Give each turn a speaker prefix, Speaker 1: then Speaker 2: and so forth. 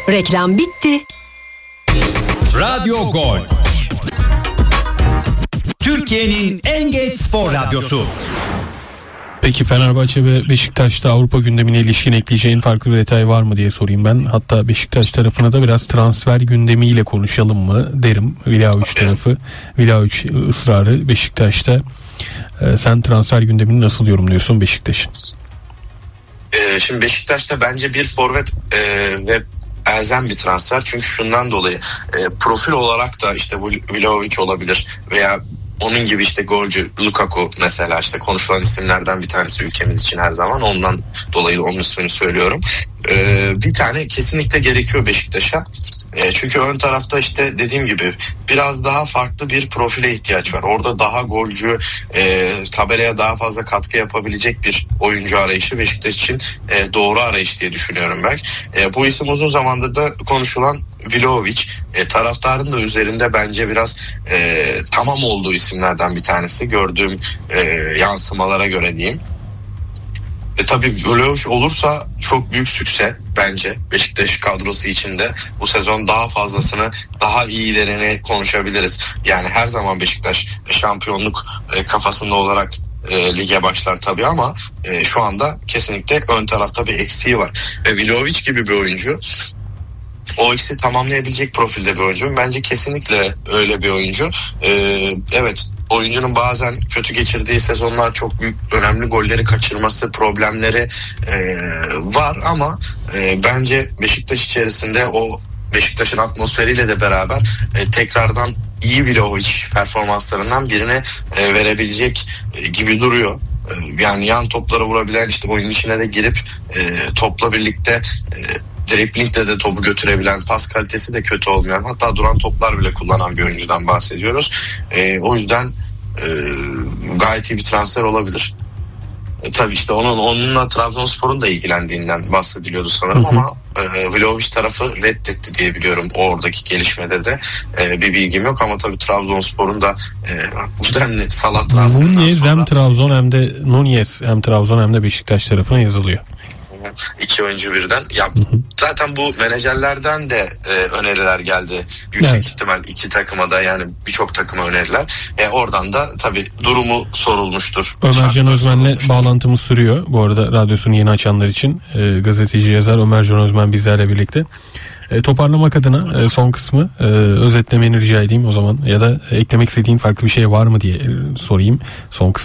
Speaker 1: Reklam bitti.
Speaker 2: Radyo Gol, Türkiye'nin en genç spor radyosu.
Speaker 3: Peki Fenerbahçe ve Beşiktaş'ta Avrupa gündemine ilişkin ekleyeceğin farklı bir detay var mı diye sorayım ben. Hatta Beşiktaş tarafına da biraz transfer gündemiyle konuşalım mı derim. Vlahovic tarafı, Vlahovic ısrarı Beşiktaş'ta. Sen transfer gündemini nasıl yorumluyorsun Beşiktaş'ın?
Speaker 4: Şimdi Beşiktaş'ta bence bir forvet ve elzem bir transfer. Çünkü şundan dolayı profil olarak da işte Vlahovic olabilir veya onun gibi işte golcü Lukaku mesela işte konuşulan isimlerden bir tanesi ülkemiz için her zaman. Ondan dolayı onun ismini söylüyorum. Bir tane kesinlikle gerekiyor Beşiktaş'a. Çünkü ön tarafta işte dediğim gibi biraz daha farklı bir profile ihtiyaç var. Orada daha golcü, tabelaya daha fazla katkı yapabilecek bir oyuncu arayışı Beşiktaş için doğru arayış diye düşünüyorum ben. Bu isim uzun zamandır da konuşulan Vlahovic. Taraftarın da üzerinde bence biraz tamam olduğu isimlerden bir tanesi. Gördüğüm yansımalara göre diyeyim. Tabii Vlahovic olursa çok büyük sükse bence Beşiktaş kadrosu içinde. Bu sezon daha fazlasını, daha iyilerini konuşabiliriz. Yani her zaman Beşiktaş şampiyonluk kafasında olarak lige başlar tabii ama şu anda kesinlikle ön tarafta bir eksiği var. Ve Vlahovic gibi bir oyuncu o ikisi tamamlayabilecek profilde bir oyuncu. Bence kesinlikle öyle bir oyuncu. Evet, oyuncunun bazen kötü geçirdiği sezonlar çok büyük önemli golleri kaçırması problemleri var ama bence Beşiktaş içerisinde o Beşiktaş'ın atmosferiyle de beraber tekrardan iyi Vlahovic performanslarından birine verebilecek gibi duruyor. Yani yan toplara vurabilen işte oyun içine de girip topla birlikte dribbling'de de topu götürebilen, pas kalitesi de kötü olmayan, hatta duran toplar bile kullanan bir oyuncudan bahsediyoruz. O yüzden gayet iyi bir transfer olabilir. Tabii işte onunla Trabzonspor'un da ilgilendiğinden bahsediliyordu sanırım ama Vlahovic tarafı reddetti diye biliyorum oradaki gelişmede de bir bilgim yok ama tabii Trabzonspor'un da bu denli salat transferinden
Speaker 3: Nunez
Speaker 4: sonra
Speaker 3: hem Trabzon hem de Nunez hem Trabzon hem de Beşiktaş tarafına yazılıyor.
Speaker 4: İki oyuncu birden. Ya zaten bu menajerlerden de öneriler geldi. Yüksek ihtimal iki takıma da yani birçok takıma öneriler. Oradan da tabii durumu sorulmuştur.
Speaker 3: Ömercan Özmen'le bağlantımız sürüyor. Bu arada radyosunu yeni açanlar için gazeteci yazar Ömercan Özmen bizlerle birlikte. Toparlamak adına son kısmı özetlemeni rica edeyim o zaman ya da eklemek istediğin farklı bir şey var mı diye sorayım son kısmı.